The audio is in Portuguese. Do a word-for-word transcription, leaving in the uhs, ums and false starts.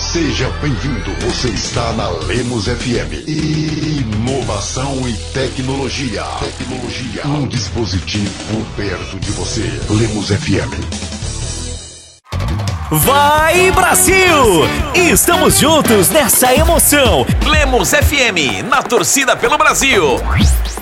Seja bem-vindo, você está na Lemos F M. Inovação e tecnologia. Tecnologia. Um dispositivo perto de você. Lemos F M. Vai, Brasil! Estamos juntos nessa emoção. Lemos F M, na torcida pelo Brasil.